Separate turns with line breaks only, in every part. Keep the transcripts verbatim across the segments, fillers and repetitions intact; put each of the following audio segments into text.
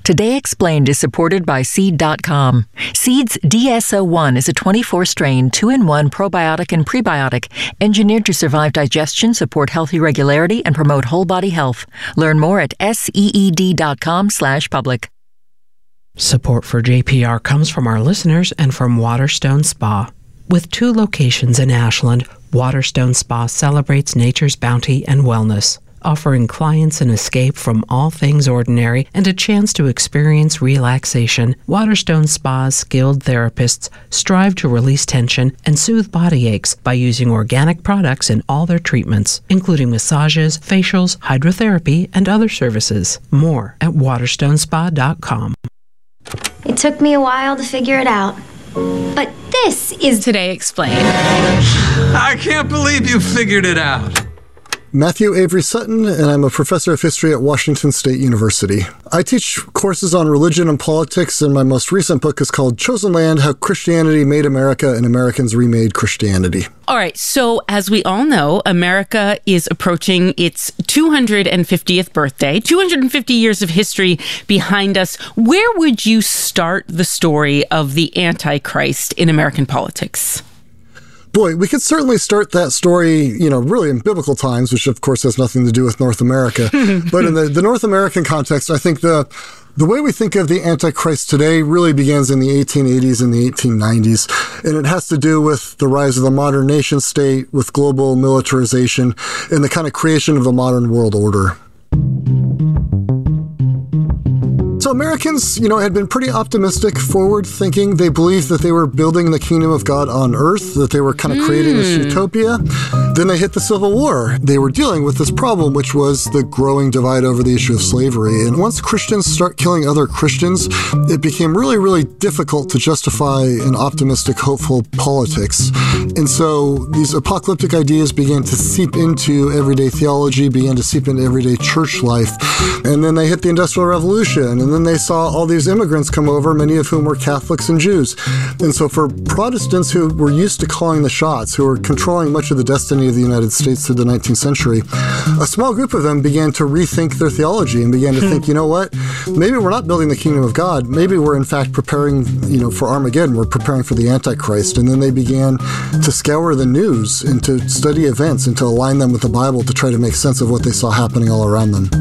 Today Explained is supported by Seed dot com. Seed's D S O one is a twenty-four strain, two in one probiotic and prebiotic, engineered to survive digestion, support healthy regularity, and promote whole body health. Learn more at seed dot com slash public.
Support for J P R comes from our listeners and from Waterstone Spa. With two locations in Ashland, Waterstone Spa celebrates nature's bounty and wellness, offering clients an escape from all things ordinary and a chance to experience relaxation. Waterstone Spa's skilled therapists strive to release tension and soothe body aches by using organic products in all their treatments, including massages, facials, hydrotherapy, and other services. More at waterstone spa dot com.
It took me a while to figure it out, but this is
Today Explained.
I can't believe you figured it out.
Matthew Avery Sutton, and I'm a professor of history at Washington State University. I teach courses on religion and politics, and my most recent book is called Chosen Land: How Christianity Made America and Americans Remade Christianity.
All right, so as we all know, America is approaching its two hundred fiftieth birthday, two hundred fifty years of history behind us. Where would you start the story of the Antichrist in American politics?
Boy, we could certainly start that story, you know, really in biblical times, which of course has nothing to do with North America. But in the, the North American context, I think the the way we think of the Antichrist today really begins in the eighteen eighties and the eighteen nineties. And it has to do with the rise of the modern nation state, with global militarization, and the kind of creation of the modern world order. So Americans, you know, had been pretty optimistic, forward-thinking. They believed that they were building the kingdom of God on earth, that they were kind of mm. creating this utopia. Then they hit the Civil War. They were dealing with this problem, which was the growing divide over the issue of slavery. And once Christians start killing other Christians, it became really, really difficult to justify an optimistic, hopeful politics. And so these apocalyptic ideas began to seep into everyday theology, began to seep into everyday church life. And then they hit the Industrial Revolution, and then they saw all these immigrants come over, many of whom were Catholics and Jews. And so for Protestants who were used to calling the shots, who were controlling much of the destiny of the United States through the nineteenth century, a small group of them began to rethink their theology and began to think, you know what, maybe we're not building the kingdom of God. Maybe we're in fact preparing, you know, for Armageddon. We're preparing for the Antichrist. And then they began to scour the news and to study events and to align them with the Bible to try to make sense of what they saw happening all around them.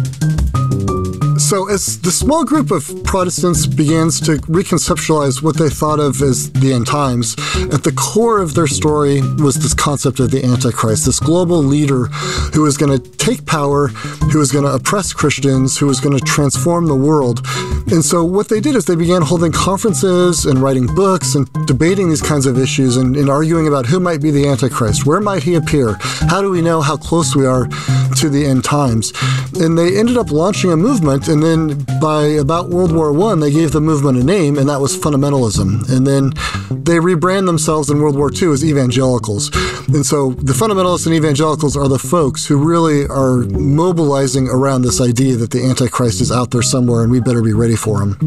So as the small group of Protestants begins to reconceptualize what they thought of as the end times, at the core of their story was this concept of the Antichrist, this global leader who was going to take power, who was going to oppress Christians, who was going to transform the world. And so what they did is they began holding conferences and writing books and debating these kinds of issues and, and arguing about who might be the Antichrist, where might he appear, how do we know how close we are to the end times. And they ended up launching a movement. And then by about World War One, they gave the movement a name, and that was fundamentalism. And then they rebrand themselves in World War Two as evangelicals. And so the fundamentalists and evangelicals are the folks who really are mobilizing around this idea that the Antichrist is out there somewhere and we better be ready for him.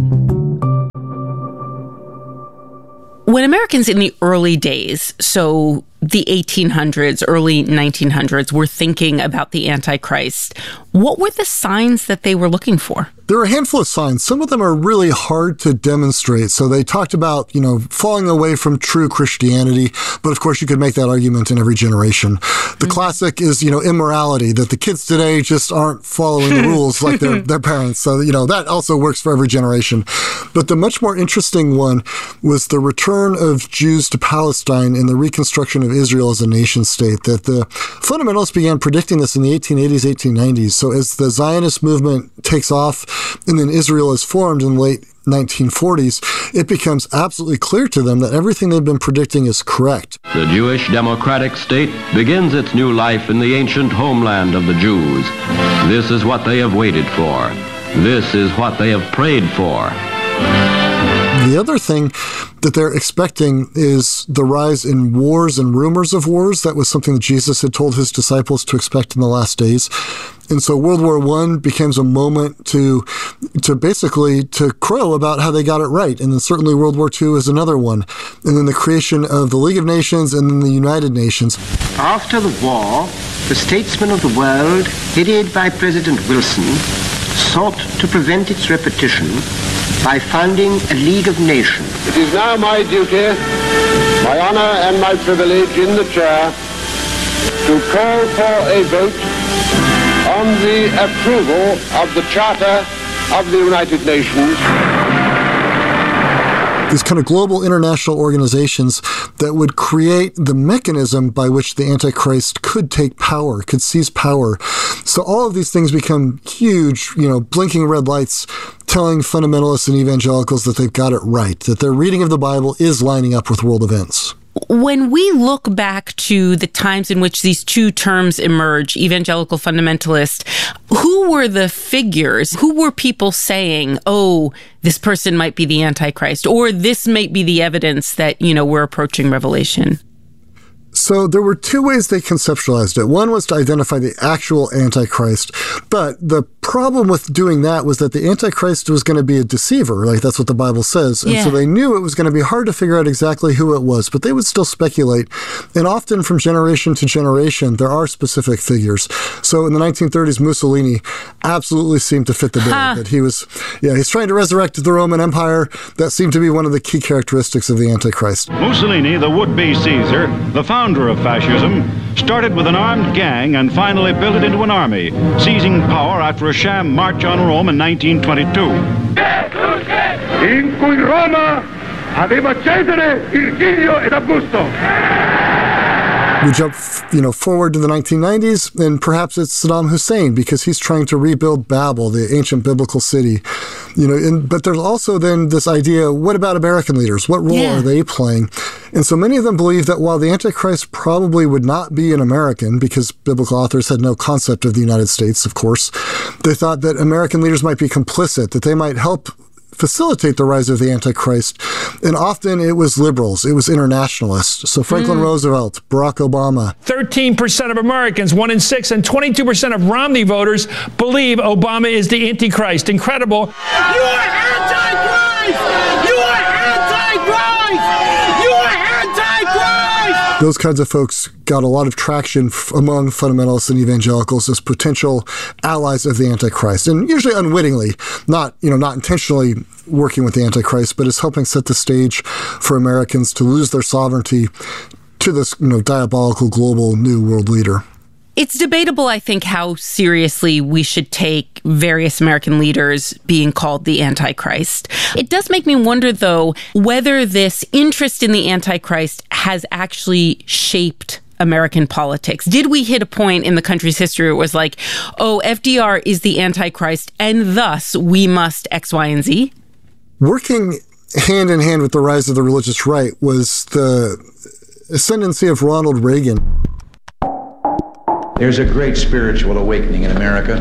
When Americans in the early days, so the eighteen hundreds, early nineteen hundreds, were thinking about the Antichrist, what were the signs that they were looking for?
There are a handful of signs. Some of them are really hard to demonstrate. So they talked about, you know, falling away from true Christianity. But of course, you could make that argument in every generation. The mm-hmm. classic is, you know, immorality, that the kids today just aren't following the rules like their, their parents. So, you know, that also works for every generation. But the much more interesting one was the return of Jews to Palestine and the reconstruction of Israel as a nation state, that the fundamentalists began predicting this in the eighteen eighties, eighteen nineties. So as the Zionist movement takes off and then Israel is formed in the late nineteen forties, it becomes absolutely clear to them that everything they've been predicting is correct.
The Jewish democratic state begins its new life in the ancient homeland of the Jews. This is what they have waited for. This is what they have prayed for.
The other thing that they're expecting is the rise in wars and rumors of wars. That was something that Jesus had told his disciples to expect in the last days. And so World War One becomes a moment to to basically to crow about how they got it right. And then certainly World War Two is another one. And then the creation of the League of Nations and then the United Nations.
After the war, the statesmen of the world, headed by President Wilson, sought to prevent its repetition by founding a League of Nations.
It is now my duty, my honor and my privilege in the chair to call for a vote on the approval of the Charter of the United Nations.
These kind of global international organizations that would create the mechanism by which the Antichrist could take power, could seize power. So all of these things become huge, you know, blinking red lights telling fundamentalists and evangelicals that they've got it right, that their reading of the Bible is lining up with world events.
When we look back to the times in which these two terms emerge, evangelical fundamentalist, who were the figures? Who were people saying, oh, this person might be the Antichrist, or this might be the evidence that, you know, we're approaching Revelation?
So there were two ways they conceptualized it. One was to identify the actual Antichrist, but the problem with doing that was that the Antichrist was going to be a deceiver, like that's what the Bible says. And yeah. so they knew it was going to be hard to figure out exactly who it was, but they would still speculate. And often from generation to generation, there are specific figures. So in the nineteen thirties, Mussolini absolutely seemed to fit the bill. Huh. That he was, yeah, he's trying to resurrect the Roman Empire. That seemed to be one of the key characteristics of the Antichrist.
Mussolini, the would-be Caesar, the founder of fascism, started with an armed gang and finally built it into an army, seizing power after a sham march on Rome in nineteen twenty-two.
In cui Roma aveva Cesare, Virgilio ed Augusto.
We jump, you know, forward to the nineteen nineties, and perhaps it's Saddam Hussein because he's trying to rebuild Babel, the ancient biblical city. You know, and, but there's also then this idea, what about American leaders? What role yeah. are they playing? And so many of them believe that while the Antichrist probably would not be an American, because biblical authors had no concept of the United States, of course, they thought that American leaders might be complicit, that they might help facilitate the rise of the Antichrist. And often it was liberals, it was internationalists. So Franklin mm. Roosevelt, Barack Obama.
thirteen percent of Americans, one in six, and twenty-two percent of Romney voters believe Obama is the Antichrist. Incredible.
You are Antichrist! You are Antichrist! You are Antichrist!
Those kinds of folks got a lot of traction f- among fundamentalists and evangelicals as potential allies of the Antichrist, and usually unwittingly, not, you know, not intentionally working with the Antichrist, but as helping set the stage for Americans to lose their sovereignty to this, you know, diabolical global new world leader.
It's debatable, I think, how seriously we should take various American leaders being called the Antichrist. It does make me wonder, though, whether this interest in the Antichrist has actually shaped American politics. Did we hit a point in the country's history where it was like, oh, F D R is the Antichrist, and thus we must X, Y, and Z?
Working hand in hand with the rise of the religious right was the ascendancy of Ronald Reagan.
There's a great spiritual awakening in America.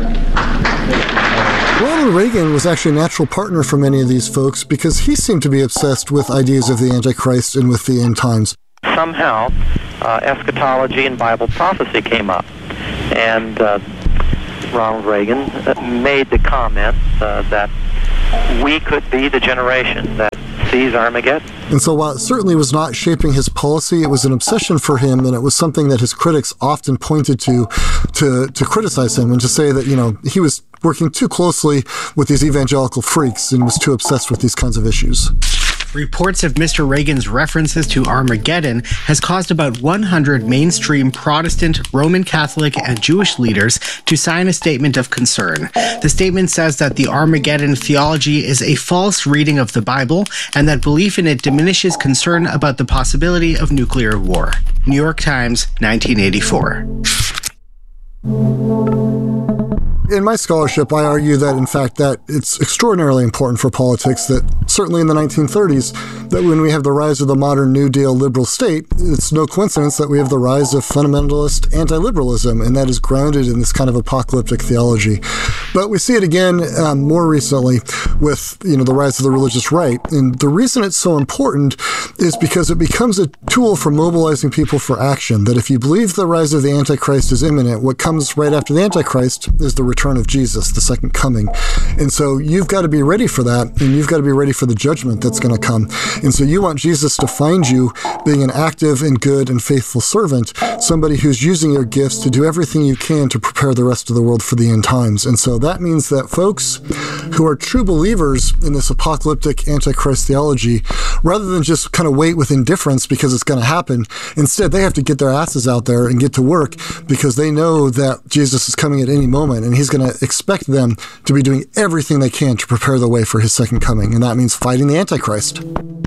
Ronald Reagan was actually a natural partner for many of these folks because he seemed to be obsessed with ideas of the Antichrist and with the end times.
Somehow, uh, eschatology and Bible prophecy came up. And uh, Ronald Reagan made the comment uh, that we could be the generation that sees Armageddon.
And so while it certainly was not shaping his policy, it was an obsession for him, and it was something that his critics often pointed to to, to criticize him and to say that, you know, he was working too closely with these evangelical freaks and was too obsessed with these kinds of issues.
Reports of Mister Reagan's references to Armageddon has caused about one hundred mainstream Protestant, Roman Catholic, and Jewish leaders to sign a statement of concern. The statement says that the Armageddon theology is a false reading of the Bible and that belief in it diminishes concern about the possibility of nuclear war. New York Times, nineteen eighty-four.
In my scholarship, I argue that, in fact, that it's extraordinarily important for politics that, certainly in the nineteen thirties, that when we have the rise of the modern New Deal liberal state, it's no coincidence that we have the rise of fundamentalist anti-liberalism, and that is grounded in this kind of apocalyptic theology. But we see it again um, more recently with, you know, the rise of the religious right. And the reason it's so important is because it becomes a tool for mobilizing people for action, that if you believe the rise of the Antichrist is imminent, what comes right after the Antichrist is the return of Jesus, the second coming. And so you've got to be ready for that, and you've got to be ready for for the judgment that's going to come. And so you want Jesus to find you being an active and good and faithful servant, somebody who's using your gifts to do everything you can to prepare the rest of the world for the end times. And so that means that folks who are true believers in this apocalyptic Antichrist theology, rather than just kind of wait with indifference because it's going to happen, instead they have to get their asses out there and get to work because they know that Jesus is coming at any moment and he's going to expect them to be doing everything they can to prepare the way for his second coming. And that means fighting the Antichrist.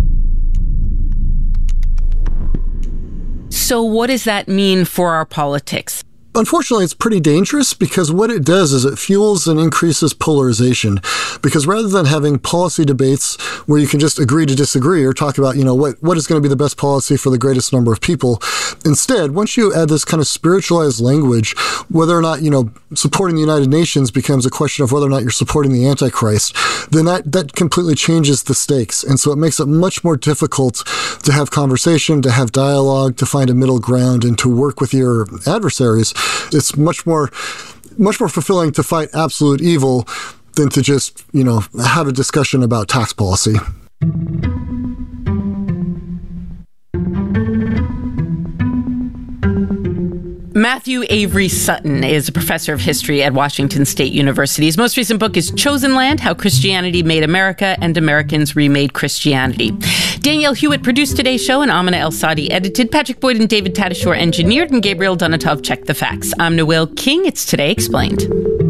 So what does that mean for our politics?
Unfortunately, it's pretty dangerous because what it does is it fuels and increases polarization. Because rather than having policy debates where you can just agree to disagree or talk about, you know, what, what is going to be the best policy for the greatest number of people, instead, once you add this kind of spiritualized language, whether or not, you know, supporting the United Nations becomes a question of whether or not you're supporting the Antichrist, then that, that completely changes the stakes. And so it makes it much more difficult to have conversation, to have dialogue, to find a middle ground, and to work with your adversaries. It's much more, much more fulfilling to fight absolute evil than to just, you know, have a discussion about tax policy.
Matthew Avery Sutton is a professor of history at Washington State University. His most recent book is Chosen Land, How Christianity Made America and Americans Remade Christianity. Danielle Hewitt produced today's show and Amina El-Sadi edited. Patrick Boyd and David Tadashore engineered and Gabriel Donatov checked the facts. I'm Noel King. It's Today Explained.